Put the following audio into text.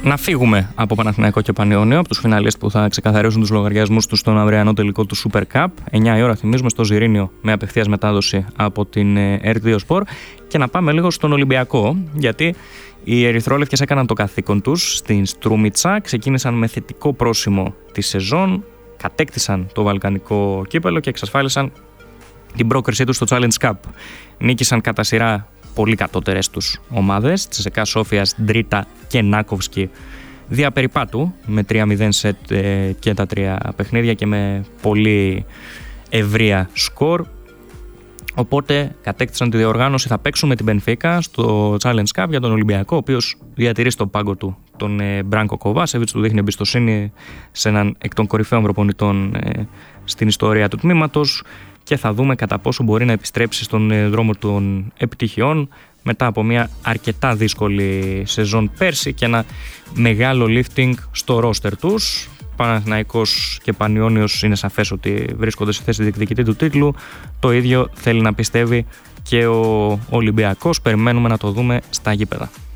Να φύγουμε από Παναθηναϊκό και Πανιόνιο, από τους φιναλίστ που θα ξεκαθαρίσουν τους λογαριασμούς τους στον αυριανό τελικό του Super Cup. 9 η ώρα, θυμίζουμε, στο Ζιρήνιο, με απευθείας μετάδοση από την RTL Sport. Και να πάμε λίγο στον Ολυμπιακό, γιατί οι ερυθρόλευκες έκαναν το καθήκον τους στην Στρούμιτσα, ξεκίνησαν με θετικό πρόσημο τη σεζόν, κατέκτησαν το βαλκανικό κύπελο και εξασφάλισαν την πρόκρισή τους στο Challenge Cup. Νίκησαν κατά σειρά πολύ κατώτερες τους ομάδες, Τσεσεκά Σόφιας, Ντρίτα και Νάκοβσκι δια περιπάτου, με 3-0 σετ και τα 3 παιχνίδια και με πολύ ευρεία σκορ. Οπότε κατέκτησαν τη διοργάνωση, θα παίξουν με την Μπενφίκα στο Challenge Cup για τον Ολυμπιακό, ο οποίος διατηρεί στον πάγκο του τον Μπράνκο Κοβάσεβιτς, του δείχνει εμπιστοσύνη σε έναν εκ των κορυφαίων προπονητών στην ιστορία του τμήματος, και θα δούμε κατά πόσο μπορεί να επιστρέψει στον δρόμο των επιτυχιών μετά από μια αρκετά δύσκολη σεζόν πέρσι και ένα μεγάλο lifting στο ρόστερ τους. Παναθηναϊκός και Πανιόνιος είναι σαφές ότι βρίσκονται σε θέση διεκδικητή του τίτλου. Το ίδιο θέλει να πιστεύει και ο Ολυμπιακός. Περιμένουμε να το δούμε στα γήπεδα.